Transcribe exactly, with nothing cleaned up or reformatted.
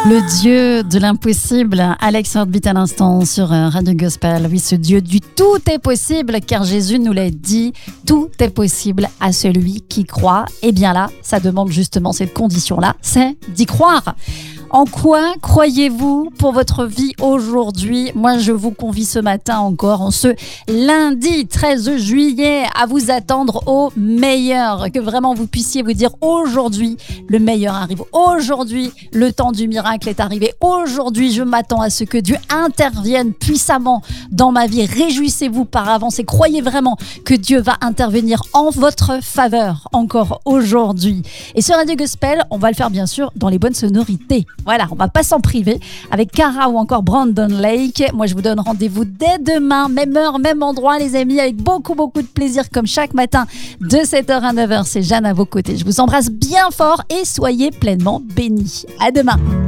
Le Dieu de l'impossible, Alex Heartbeat à l'instant sur Radio Gospel. Oui, ce Dieu du tout est possible, car Jésus nous l'a dit, tout est possible à celui qui croit. Et bien là, ça demande justement cette condition-là, c'est d'y croire. En quoi croyez-vous pour votre vie aujourd'hui ? Moi, je vous convie ce matin encore, en ce lundi treize juillet, à vous attendre au meilleur. Que vraiment vous puissiez vous dire aujourd'hui, le meilleur arrive. Aujourd'hui, le temps du miracle est arrivé. Aujourd'hui, je m'attends à ce que Dieu intervienne puissamment dans ma vie. Réjouissez-vous par avance et croyez vraiment que Dieu va intervenir en votre faveur encore aujourd'hui. Et sur Radio Gospel, on va le faire bien sûr dans les bonnes sonorités. Voilà, on va pas s'en priver avec Cara ou encore Brandon Lake. Moi, je vous donne rendez-vous dès demain, même heure, même endroit, les amis, avec beaucoup, beaucoup de plaisir, comme chaque matin, de sept heures à neuf heures. C'est Jeanne à vos côtés. Je vous embrasse bien fort et soyez pleinement bénis. À demain.